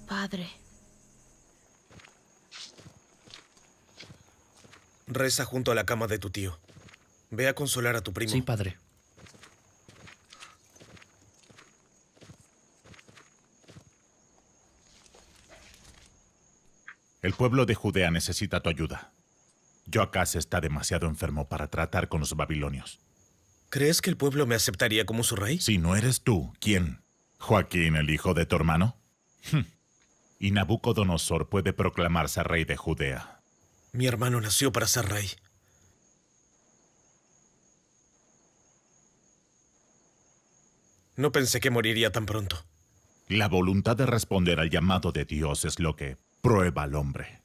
padre. Reza junto a la cama de tu tío. Ve a consolar a tu primo. Sí, padre. El pueblo de Judea necesita tu ayuda. Joacás está demasiado enfermo para tratar con los babilonios. ¿Crees que el pueblo me aceptaría como su rey? Si no eres tú, ¿quién? ¿Joaquín, el hijo de tu hermano? Y Nabucodonosor puede proclamarse rey de Judea. Mi hermano nació para ser rey. No pensé que moriría tan pronto. La voluntad de responder al llamado de Dios es lo que prueba al hombre.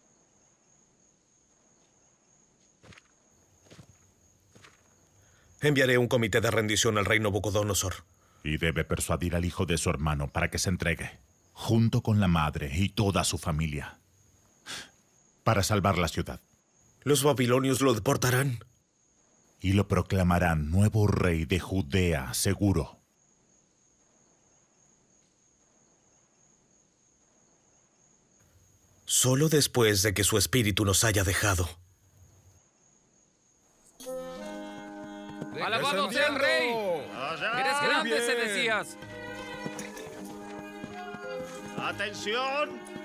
Enviaré un comité de rendición al rey Nabucodonosor. Y debe persuadir al hijo de su hermano para que se entregue, junto con la madre y toda su familia, para salvar la ciudad. Los babilonios lo deportarán. Y lo proclamarán nuevo rey de Judea, seguro. Solo después de que su espíritu nos haya dejado. ¡Alabado sea el rey! ¡Eres grande, Sedecías! ¡Atención!